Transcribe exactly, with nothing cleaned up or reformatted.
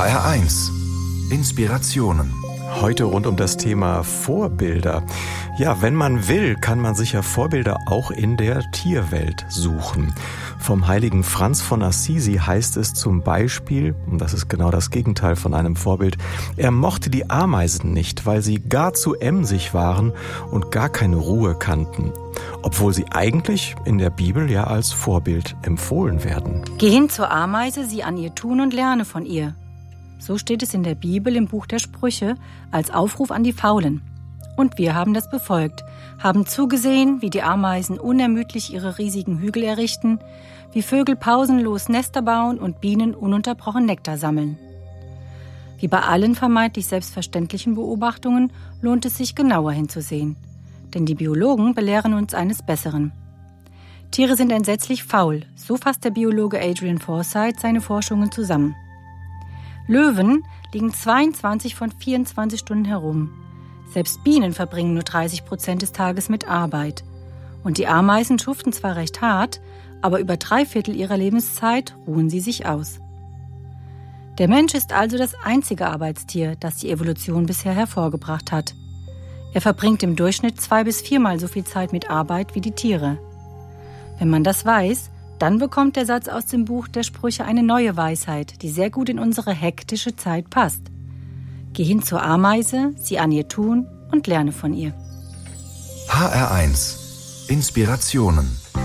H R eins Inspirationen. Heute rund um das Thema Vorbilder. Ja, wenn man will, kann man sich ja Vorbilder auch in der Tierwelt suchen. Vom heiligen Franz von Assisi heißt es zum Beispiel, und das ist genau das Gegenteil von einem Vorbild, er mochte die Ameisen nicht, weil sie gar zu emsig waren und gar keine Ruhe kannten. Obwohl sie eigentlich in der Bibel ja als Vorbild empfohlen werden. Geh hin zur Ameise, sieh an ihr Tun und lerne von ihr. So steht es in der Bibel im Buch der Sprüche als Aufruf an die Faulen. Und wir haben das befolgt, haben zugesehen, wie die Ameisen unermüdlich ihre riesigen Hügel errichten, wie Vögel pausenlos Nester bauen und Bienen ununterbrochen Nektar sammeln. Wie bei allen vermeintlich selbstverständlichen Beobachtungen lohnt es sich genauer hinzusehen. Denn die Biologen belehren uns eines Besseren. Tiere sind entsetzlich faul, so fasst der Biologe Adrian Forsyth seine Forschungen zusammen. Löwen liegen zweiundzwanzig von vierundzwanzig Stunden herum. Selbst Bienen verbringen nur dreißig Prozent des Tages mit Arbeit. Und die Ameisen schuften zwar recht hart, aber über drei Viertel ihrer Lebenszeit ruhen sie sich aus. Der Mensch ist also das einzige Arbeitstier, das die Evolution bisher hervorgebracht hat. Er verbringt im Durchschnitt zwei bis viermal so viel Zeit mit Arbeit wie die Tiere. Wenn man das weiß, dann bekommt der Satz aus dem Buch der Sprüche eine neue Weisheit, die sehr gut in unsere hektische Zeit passt. Geh hin zur Ameise, sieh an ihr Tun und lerne von ihr. H R eins Inspirationen.